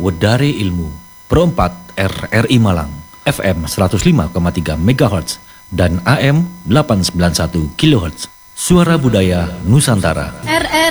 Wedare Ilmu, Pro 4 RRI Malang, FM 105,3 MHz dan AM 891 kHz. Suara Budaya Nusantara. RRI